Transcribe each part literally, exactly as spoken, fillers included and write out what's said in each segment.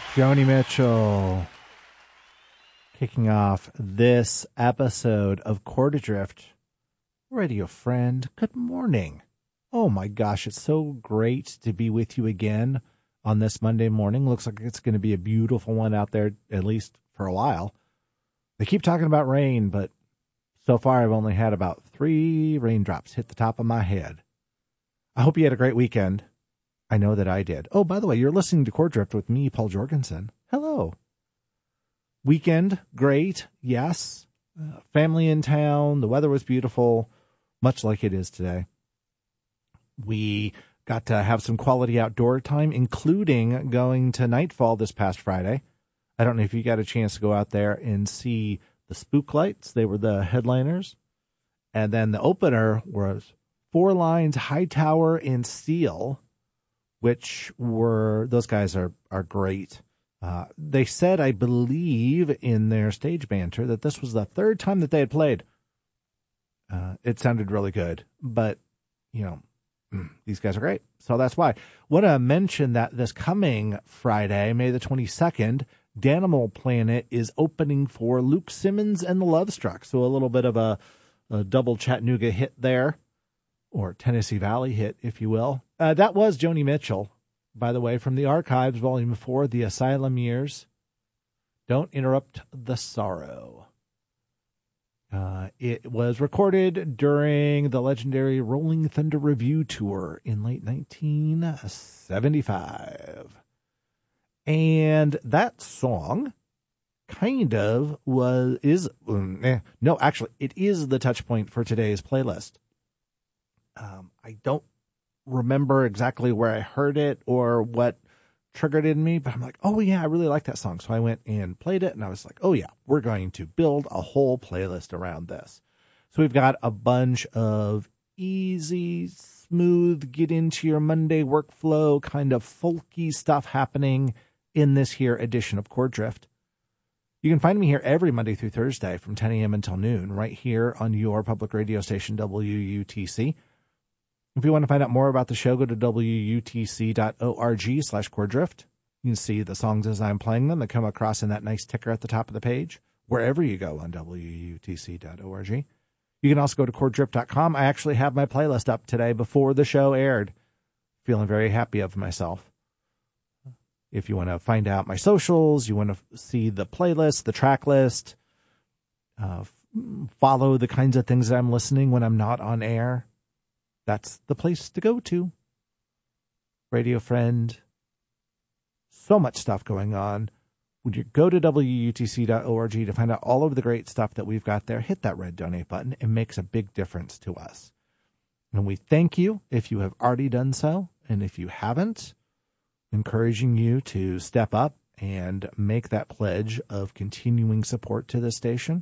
Joni Mitchell kicking off this episode of Chord Adrift. Radio friend, good morning. Oh my gosh, it's so great to be with you again on this Monday morning. Looks like it's going to be a beautiful one out there, at least for a while. They keep talking about rain, but so far I've only had about three raindrops hit the top of my head. I hope you had a great weekend. I know that I did. Oh, by the way, you're listening to Chord Drift with me, Paul Jorgensen. Hello. Weekend, great, yes. Uh, family in town. The weather was beautiful, much like it is today. We got to have some quality outdoor time, including going to Nightfall this past Friday. I don't know if you got a chance to go out there and see the Spook Lights. They were the headliners. And then the opener was Four Lines, Hightower, and Steel, which were, those guys are, are great. Uh, they said, I believe, in their stage banter that this was the third time that they had played. Uh, it sounded really good, but, you know, these guys are great. So that's why. I want to mention that this coming Friday, May the twenty-second, Danimal Planet is opening for Luke Simmons and the Lovestruck. So a little bit of a, a double Chattanooga hit there, or Tennessee Valley hit, if you will. Uh, that was Joni Mitchell, by the way, from the Archives, Volume four, The Asylum Years. Don't Interrupt the Sorrow. Uh, it was recorded during the legendary Rolling Thunder Review Tour in late nineteen seventy-five. And that song kind of was, is, um, eh, no, actually, it is the touch point for today's playlist. Um, I don't remember exactly where I heard it or what triggered it in me, but I'm like, oh yeah, I really like that song. So I went and played it, and I was like, oh yeah, we're going to build a whole playlist around this. So we've got a bunch of easy, smooth, get into your Monday workflow kind of folky stuff happening in this here edition of Chord Drift. You can find me here every Monday through Thursday from ten a.m. until noon, right here on your public radio station, W U T C. If you want to find out more about the show, go to W U T C dot org slash Chord Drift. You can see the songs as I'm playing them that come across in that nice ticker at the top of the page, wherever you go on W U T C dot org. You can also go to chord drift dot com. I actually have my playlist up today before the show aired. Feeling very happy of myself. If you want to find out my socials, you want to see the playlist, the track list, uh, follow the kinds of things that I'm listening when I'm not on air, that's the place to go to. Radio friend. So much stuff going on. When you go to W U T C dot org to find out all of the great stuff that we've got there, hit that red donate button. It makes a big difference to us. And we thank you if you have already done so. And if you haven't, encouraging you to step up and make that pledge of continuing support to this station.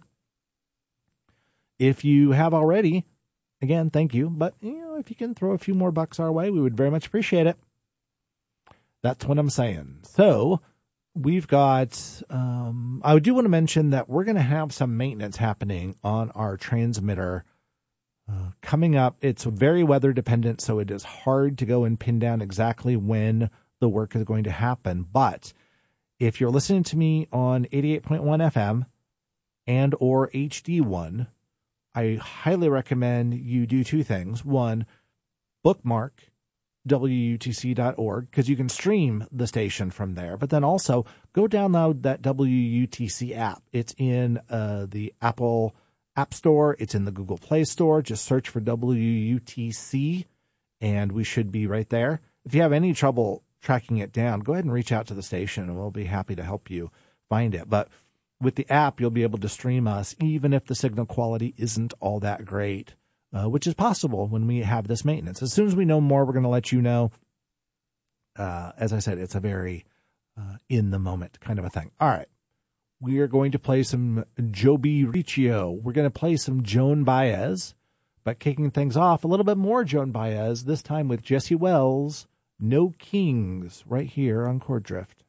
If you have already, again, thank you. But, you know, if you can throw a few more bucks our way, we would very much appreciate it. That's what I'm saying. So we've got, um, I do want to mention that we're going to have some maintenance happening on our transmitter uh, coming up. It's very weather dependent, so it is hard to go and pin down exactly when the work is going to happen. But if you're listening to me on eighty-eight point one F M and or H D one, I highly recommend you do two things. One, bookmark W U T C dot org, because you can stream the station from there. But then also go download that W U T C app. It's in uh, the Apple App Store. It's in the Google Play Store. Just search for W U T C, and we should be right there. If you have any trouble tracking it down, go ahead and reach out to the station, and we'll be happy to help you find it. But with the app, you'll be able to stream us, even if the signal quality isn't all that great. Uh, which is possible when we have this maintenance. As soon as we know more, we're going to let you know. Uh, as I said, it's a very uh, in-the-moment kind of a thing. All right. We are going to play some Joby Riccio. We're going to play some Joan Baez, but kicking things off, a little bit more Joan Baez, this time with Jesse Wells, No Kings, right here on Chord Drift.